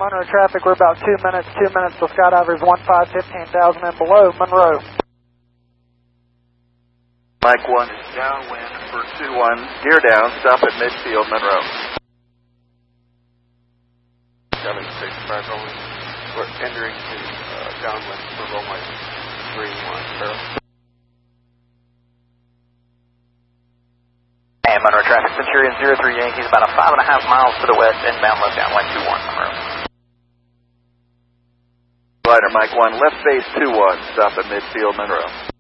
Monroe traffic, we're about 2 minutes to Skydivers 15,000 and below, Monroe. Mike 1 is downwind for 21, gear down, stop at midfield, Monroe. 765 rolling. We're entering to downwind for runway 31, Barrel. And Monroe traffic, Centurion 03 Yankees, about 5.5 miles to the west, inbound left downwind 21, Monroe. Glider Mike 1, left base 21, stop at midfield, Monroe.